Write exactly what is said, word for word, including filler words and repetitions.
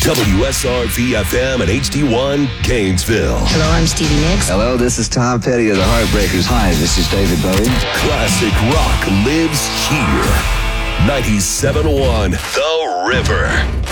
W S R V F M and H D one Gainesville. Hello, I'm Stevie Nicks. Hello, this is Tom Petty of the Heartbreakers. Hi, this is David Bowie. Classic rock lives here. ninety-seven point one The River.